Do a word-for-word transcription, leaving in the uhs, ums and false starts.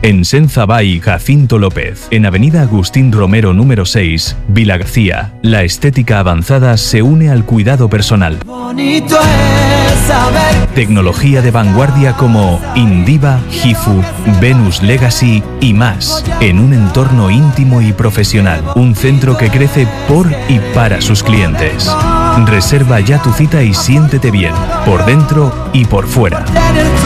En Senzabay y Jacinto López, en Avenida Agustín Romero número seis, Vilagarcía. La estética avanzada se une al cuidado personal. Bonito es saber. Tecnología de vanguardia como Indiva, Gifu, Venus Legacy y más, en un entorno íntimo y profesional. Un centro que crece por y para sus clientes. Reserva ya tu cita y siéntete bien, por dentro y por fuera. Tener